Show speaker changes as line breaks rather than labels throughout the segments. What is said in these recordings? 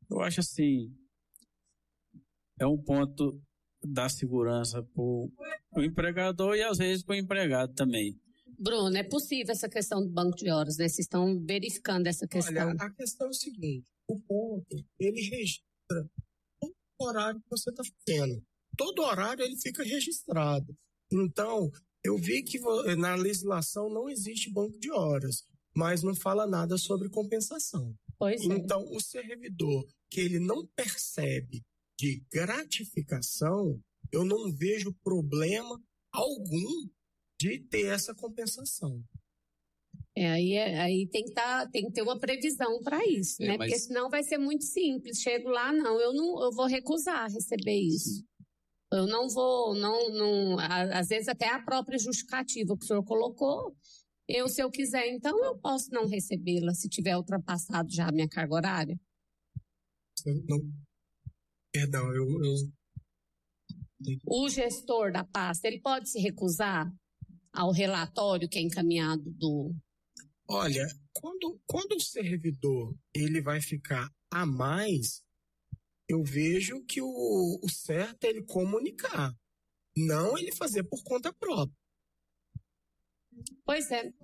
Eu acho assim, é um ponto da segurança para o empregador e às vezes para o empregado também.
Bruno, é possível essa questão do banco de horas, né? Vocês estão verificando essa questão.
Olha, a questão é o seguinte, o ponto, ele registra todo o horário que você está fazendo. Todo horário ele fica registrado. Então, eu vi que na legislação não existe banco de horas, mas não fala nada sobre compensação.
Pois é.
Então, o servidor que ele não percebe de gratificação, eu não vejo problema algum de ter essa compensação.
Aí tem que ter uma previsão para isso, né? Porque senão vai ser muito simples. Chego lá, eu vou recusar receber isso. Eu não vou, às vezes até a própria justificativa que o senhor colocou, se eu quiser, então eu posso não recebê-la se tiver ultrapassado já a minha carga horária.
Perdão,
O gestor da pasta, ele pode se recusar ao relatório que é encaminhado do...
Olha, quando o servidor ele vai ficar a mais, eu vejo que o certo é ele comunicar, não ele fazer por conta própria.
Pois é.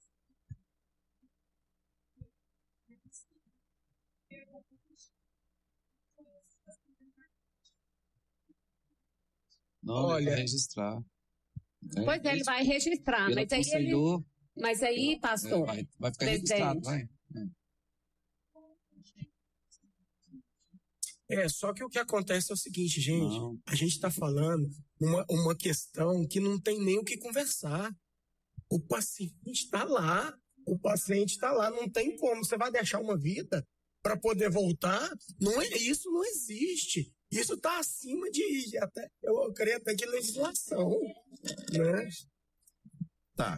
Não,
olha,
ele vai registrar.
Pois é, ele vai registrar, mas aí, pastor,
vai ficar registrado, vai.
Só que o que acontece é o seguinte, gente, a gente está falando uma questão que não tem nem o que conversar. O paciente está lá, não tem como. Você vai deixar uma vida para poder voltar? Isso não existe. Isso está acima eu creio até de legislação, né? Tá.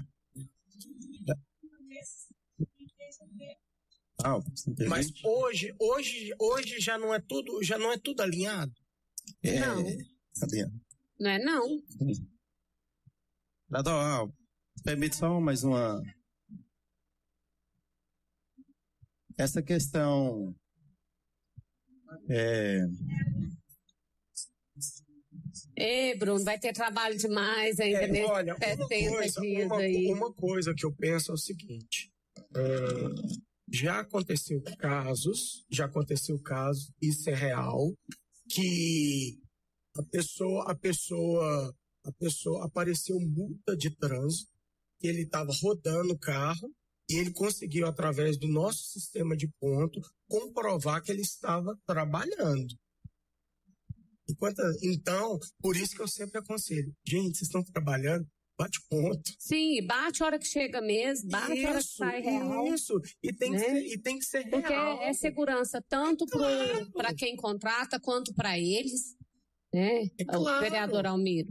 Mas hoje já não é tudo alinhado?
Não. Não é não.
Vereador, permite só mais uma. Essa questão
Bruno, vai ter trabalho demais ainda nesses
olha,
70 dias aí.
Uma coisa que eu penso é o seguinte, já aconteceu casos, isso é real, que a pessoa apareceu multa de trânsito, que ele estava rodando o carro, e ele conseguiu, através do nosso sistema de ponto, comprovar que ele estava trabalhando. Então, por isso que eu sempre aconselho, gente, vocês estão trabalhando, bate ponto.
Sim, bate a hora que chega mesmo, bate a hora que sai real.
Isso, e tem que ser real.
Porque é segurança tanto para quem contrata quanto para eles, né? O vereador Almiro.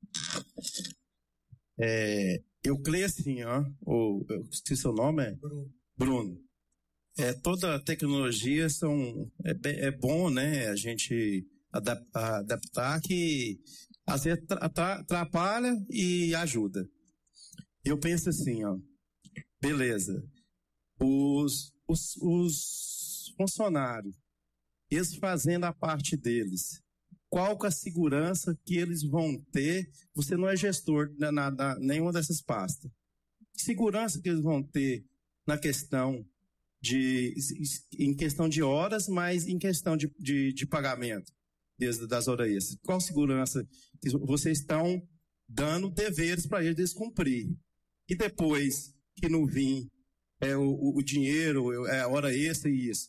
Eu creio assim, eu esqueci seu nome, Bruno. Toda a tecnologia é bom, né? A gente adaptar, que às vezes atrapalha e ajuda. Eu penso assim, beleza, os funcionários, eles fazendo a parte deles, qual que é a segurança que eles vão ter? Você não é gestor de nenhuma dessas pastas. Que segurança que eles vão ter na questão em questão de horas, mas em questão de pagamento das horas extras? Qual segurança que vocês estão dando deveres para eles cumprir? E depois que não vir o dinheiro, a hora extra e isso.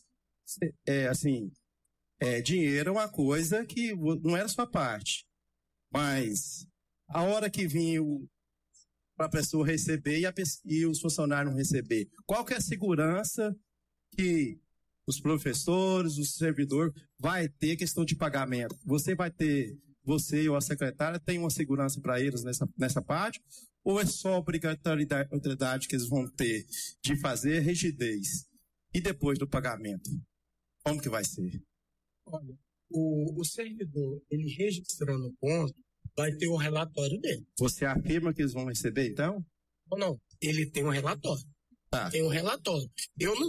Dinheiro é uma coisa que não era sua parte. Mas a hora que vir para a pessoa receber e os funcionários não receber, qual que é a segurança que os professores, o servidor vai ter questão de pagamento? Você ou a secretária tem uma segurança para eles nessa parte? Ou é só obrigatoriedade que eles vão ter de fazer rigidez? E depois do pagamento? Como que vai ser?
Olha, o servidor, ele registrando o ponto, vai ter o relatório dele.
Você afirma que eles vão receber, então?
Não, ele tem um relatório.
Tá.
Tem um relatório. Eu não